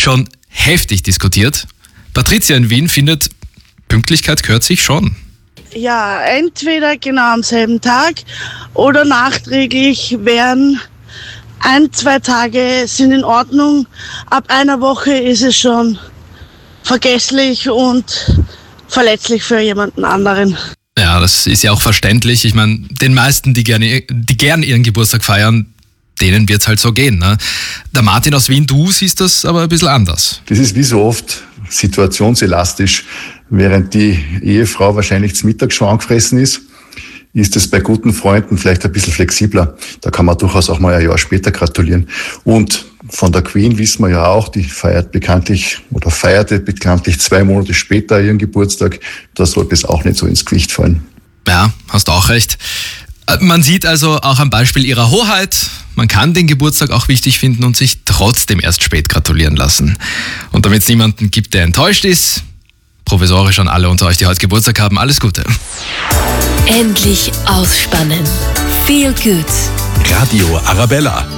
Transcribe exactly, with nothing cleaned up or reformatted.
schon heftig diskutiert. Patricia in Wien findet, Pünktlichkeit gehört sich schon. Ja, entweder genau am selben Tag oder nachträglich wären ein, zwei Tage sind in Ordnung. Ab einer Woche ist es schon vergesslich und verletzlich für jemanden anderen. Ja, das ist ja auch verständlich. Ich meine, den meisten, die gerne, die gern ihren Geburtstag feiern, denen wird's halt so gehen. Ne? Der Martin aus Wien, du siehst das aber ein bisschen anders. Das ist wie so oft situationselastisch. Während die Ehefrau wahrscheinlich zum Mittag schon angefressen ist, ist es bei guten Freunden vielleicht ein bisschen flexibler. Da kann man durchaus auch mal ein Jahr später gratulieren. Und von der Queen wissen wir ja auch, die feiert bekanntlich oder feierte bekanntlich zwei Monate später ihren Geburtstag. Da sollte es auch nicht so ins Gewicht fallen. Ja, hast auch recht. Man sieht also auch am Beispiel ihrer Hoheit, man kann den Geburtstag auch wichtig finden und sich trotzdem erst spät gratulieren lassen. Und damit es niemanden gibt, der enttäuscht ist, provisorisch an alle unter euch, die heute Geburtstag haben, alles Gute. Endlich ausspannen. Feel good. Radio Arabella.